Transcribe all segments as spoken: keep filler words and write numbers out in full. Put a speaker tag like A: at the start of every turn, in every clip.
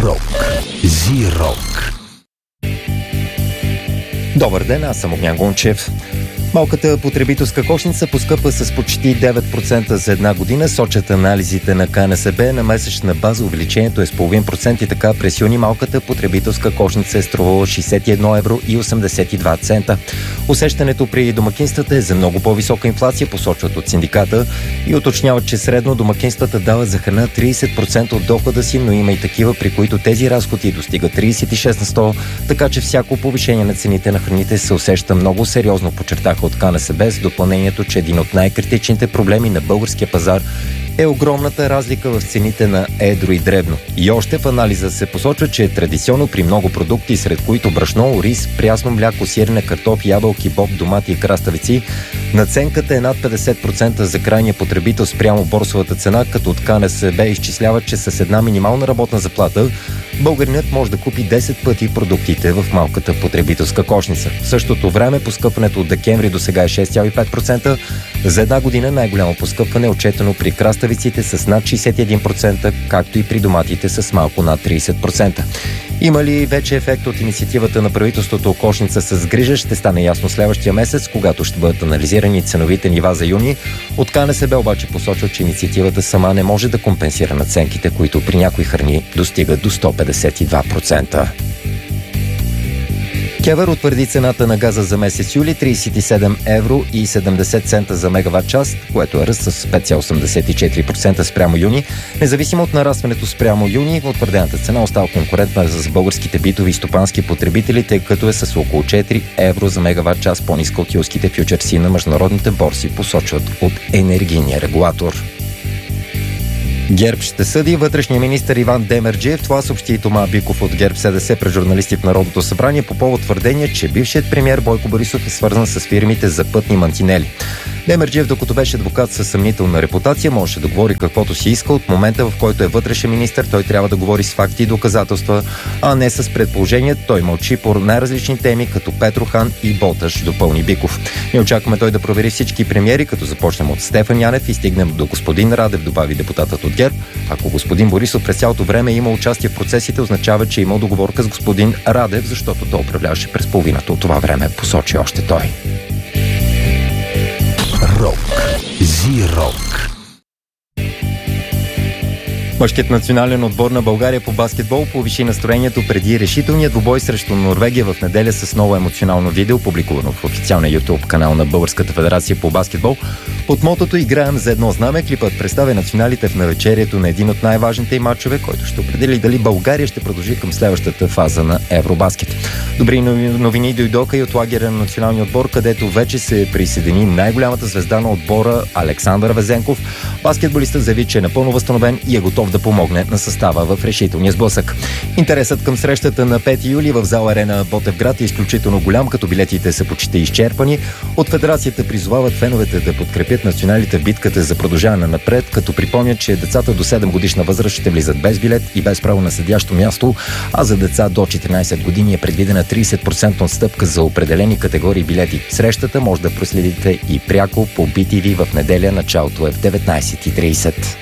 A: Рок. Зи-рок.
B: Добър ден, аз съм Огнян Гунчев. Малката потребителска кошница поскъпа с почти девет процента за една година. Сочат анализите на Ка Ен Ес Бе. На месечна база увеличението е с половин процент и така през юни малката потребителска кошница е струвала шейсет и едно евро и осемдесет и два цента. Усещането при домакинствата е за много по-висока инфлация, посочват от синдиката, и уточняват, че средно домакинствата дават за храна трийсет процента от дохода си, но има и такива, при които тези разходи достигат трийсет и шест на сто, така че всяко повишение на цените на храните се усеща много сериозно, подчертаха от Ка Ен Ес Бе, с допълнението, че един от най-критичните проблеми на българския пазар е огромната разлика в цените на едро и дребно. И още в анализа се посочва, че традиционно при много продукти, сред които брашно, рис, прясно мляко, сирене, картофи, ябълки, боб, домати и краставици, надценката е над петдесет процента за крайния потребител спрямо борсовата цена, като от Ка Ен Ес Бе изчисляват, че с една минимална работна заплата българинът може да купи десет пъти продуктите в малката потребителска кошница. В същото време поскъпването от декември до сега е шест цяло и пет процента. За една година най-голямо поскъпване е отчетено при краставиците с над шейсет и един процента, както и при доматите с малко над трийсет процента. Има ли вече ефект от инициативата на правителството кошница с грижа? Ще стане ясно следващия месец, когато ще бъдат анализирани ценовите нива за юни. От Ка Ен Ес Бе обаче посочва, че инициативата сама не може да компенсира надценките, които при някои храни достигат до сто петдесет и два процента. КЕВР утвърди цената на газа за месец юли трийсет и седем евро и седемдесет цента за мегават час, което е ръст с пет цяло осемдесет и четири процента спрямо юни. Независимо от нарастването спрямо юни, утвърдената цена остава конкурентна за българските битови и стопански потребители, тъй като е с около четири евро за мегават час по-ниска от юлските фючерси на международните борси, посочват от енергийния регулатор. ГЕРБ ще съди. Вътрешния министър Иван Демерджиев, това съобщи и Тома Биков от ГЕРБ Ес Ди Ес пред журналисти в Народното събрание по повод твърдение, че бившият премиер Бойко Борисов е свързан с фирмите за пътни мантинели. Демерджиев, докато беше адвокат със съмнителна репутация, можеше да говори каквото си иска. От момента, в който е вътрешен министър, той трябва да говори с факти и доказателства, а не с предположения. Той мълчи по най-различни теми, като Петрохан и Боташ, допълни Биков. Ние очакваме той да провери всички премиери, като започнем от Стефан Янев и стигнем до господин Радев, добави депутатът от ГЕРБ. Ако господин Борисов през цялото време има участие в процесите, означава, че има договорка с господин Радев, защото той управляваше през половината от това време, посочи още той.
A: Рок. Зи-рок.
B: Мъжкият национален отбор на България по баскетбол повиши настроението преди решителния двубой срещу Норвегия в неделя с ново емоционално видео, публикувано в официалния YouTube канал на Българската федерация по баскетбол. Под мотото "Играем за едно знаме" клипът представя националите в навечерието на един от най-важните им мачове, който ще определи дали България ще продължи към следващата фаза на Евробаскет. Добри новини дойдоха и от лагеря на националния отбор, където вече се присъедини най-голямата звезда на отбора Александър Везенков. Баскетболистът заяви, че е напълно възстановен и е готов да помогне на състава в решителния сблъсък. Интересът към срещата на пети юли в зала Арена Ботевград е изключително голям, като билетите са почти изчерпани. От федерацията призовават феновете да подкрепят националите в битката за продължаване напред, като припомнят, че децата до седем годишна възраст ще влизат без билет и без право на седящо място, а за деца до четиринайсет години е предвидена трийсет процента отстъпка за определени категории билети. Срещата може да проследите и пряко по Би Ти Ви в неделя, началото е в деветнайсет и трийсет.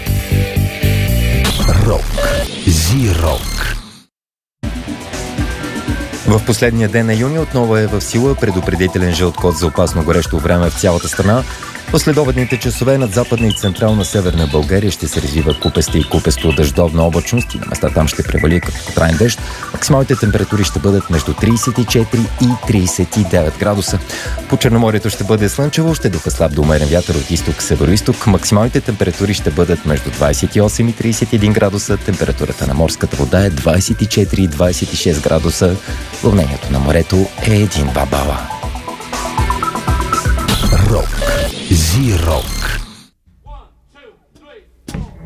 A: Рок. Зи-рок.
B: В последния ден на юни отново е в сила предупредителен жълт код за опасно горещо време в цялата страна. В следобедните часове над западна и централна северна България ще се развива купеста и купесто дъждовна облачност и на места там ще превали краткотраен дъжд. Максималните температури ще бъдат между трийсет и четири и трийсет и девет градуса. По Черноморието ще бъде слънчево, ще духа слаб до умерен вятър от изток североизток. Максималните температури ще бъдат между двайсет и осем и трийсет и един градуса. Температурата на морската вода е двайсет и четири и двайсет и шест градуса. Вълнението на морето е един-два бала.
A: Рок. Зи-рок.